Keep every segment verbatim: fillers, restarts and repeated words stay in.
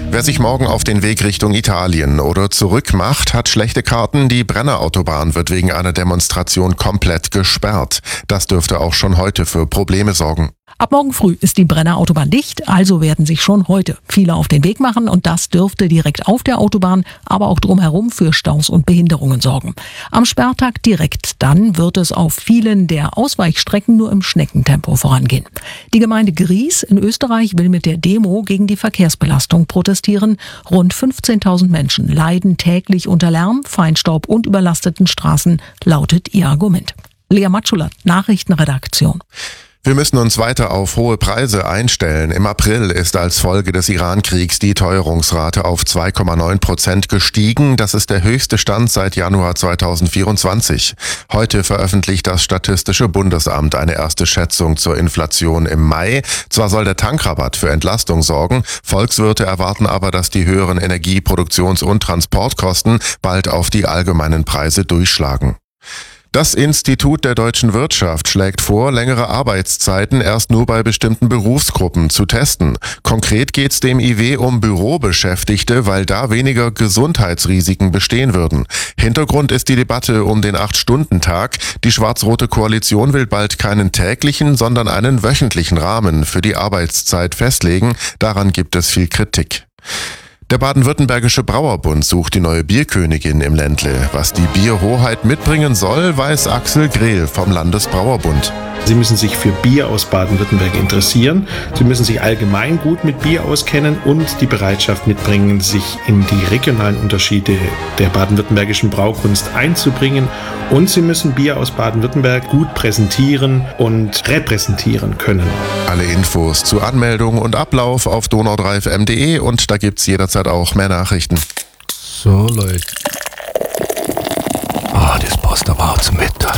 Wer sich morgen auf den Weg Richtung Italien oder zurück macht, hat schlechte Karten. Die Brenner Autobahn wird wegen einer Demonstration komplett gesperrt. Das dürfte auch schon heute für Probleme sorgen. Ab morgen früh ist die Brenner Autobahn dicht, also werden sich schon heute viele auf den Weg machen und das dürfte direkt auf der Autobahn, aber auch drumherum für Staus und Behinderungen sorgen. Am Sperrtag direkt dann wird es auf vielen der Ausweichstrecken nur im Schneckentempo vorangehen. Die Gemeinde Gries in Österreich will mit der Demo gegen die Verkehrsbelastung protestieren. Rund fünfzehntausend Menschen leiden täglich unter Lärm, Feinstaub und überlasteten Straßen, lautet ihr Argument. Lea Matschula, Nachrichtenredaktion. Wir müssen uns weiter auf hohe Preise einstellen. Im April ist als Folge des Iran-Kriegs die Teuerungsrate auf zwei Komma neun Prozent gestiegen. Das ist der höchste Stand seit Januar zweitausendvierundzwanzig. Heute veröffentlicht das Statistische Bundesamt eine erste Schätzung zur Inflation im Mai. Zwar soll der Tankrabatt für Entlastung sorgen, Volkswirte erwarten aber, dass die höheren Energie-, Produktions- und Transportkosten bald auf die allgemeinen Preise durchschlagen. Das Institut der deutschen Wirtschaft schlägt vor, längere Arbeitszeiten erst nur bei bestimmten Berufsgruppen zu testen. Konkret geht es dem I W um Bürobeschäftigte, weil da weniger Gesundheitsrisiken bestehen würden. Hintergrund ist die Debatte um den acht-Stunden-Tag. Die schwarz-rote Koalition will bald keinen täglichen, sondern einen wöchentlichen Rahmen für die Arbeitszeit festlegen. Daran gibt es viel Kritik. Der baden-württembergische Brauerbund sucht die neue Bierkönigin im Ländle. Was die Bierhoheit mitbringen soll, weiß Axel Grehl vom Landesbrauerbund. Sie müssen sich für Bier aus Baden-Württemberg interessieren. Sie müssen sich allgemein gut mit Bier auskennen und die Bereitschaft mitbringen, sich in die regionalen Unterschiede der baden-württembergischen Braukunst einzubringen. Und Sie müssen Bier aus Baden-Württemberg gut präsentieren und repräsentieren können. Alle Infos zu Anmeldung und Ablauf auf donau drei f m punkt d e und da gibt's jederzeit auch mehr Nachrichten. So, Leute. Ah, das passt aber auch zum Wetter.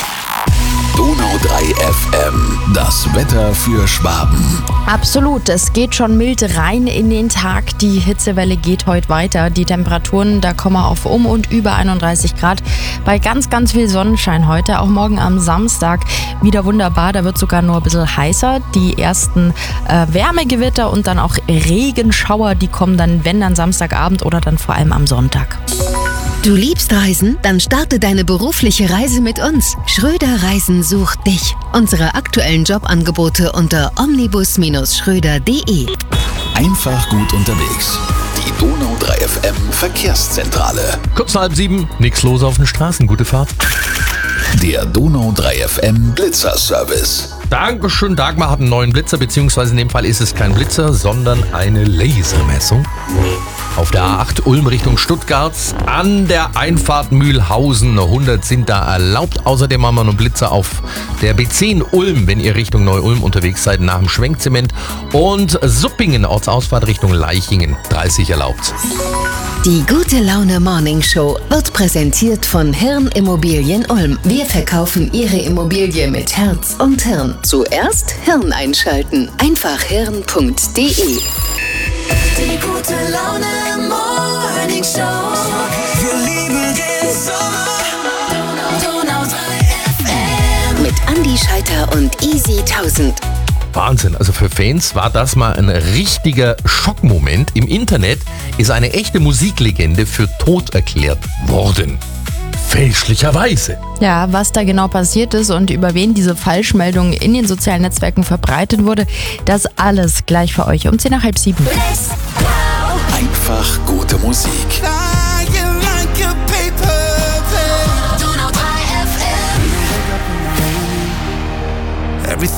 Donau drei F M, das Wetter für Schwaben. Absolut, es geht schon mild rein in den Tag. Die Hitzewelle geht heute weiter. Die Temperaturen, da kommen wir auf um und über einunddreißig Grad. Bei ganz, ganz viel Sonnenschein heute. Auch morgen am Samstag wieder wunderbar. Da wird sogar nur ein bisschen heißer. Die ersten äh, Wärmegewitter und dann auch Regenschauer, die kommen dann, wenn dann Samstagabend oder dann vor allem am Sonntag. Du liebst Reisen? Dann starte deine berufliche Reise mit uns. Schröder Reisen sucht dich. Unsere aktuellen Jobangebote unter omnibus Schröder punkt d e. Einfach gut unterwegs. Die Donau drei F M Verkehrszentrale. Kurz nach halb sieben, nix los auf den Straßen, gute Fahrt. Der Donau drei F M Blitzerservice. Dankeschön, Dagmar hat einen neuen Blitzer, beziehungsweise in dem Fall ist es kein Blitzer, sondern eine Lasermessung. Auf der A acht Ulm Richtung Stuttgart, an der Einfahrt Mühlhausen, hundert sind da erlaubt. Außerdem haben wir noch Blitzer auf der B zehn Ulm, wenn ihr Richtung Neu-Ulm unterwegs seid, nach dem Schwenkzement. Und Suppingen, Ortsausfahrt Richtung Leichingen, dreißig erlaubt. Die Gute Laune Morning Show wird präsentiert von Hirn Immobilien Ulm. Wir verkaufen Ihre Immobilie mit Herz und Hirn. Zuerst Hirn einschalten. Einfach hirn punkt d e. Die gute Laune Morning Show. Wir lieben den Sommer. Donau drei F M. Mit Andi Scheiter und Easy tausend. Wahnsinn, also für Fans war das mal ein richtiger Schockmoment. Im Internet ist eine echte Musiklegende für tot erklärt worden. Fälschlicherweise. Ja, was da genau passiert ist und über wen diese Falschmeldung in den sozialen Netzwerken verbreitet wurde, das alles gleich für euch um zehn nach halb sieben. Einfach gute Musik.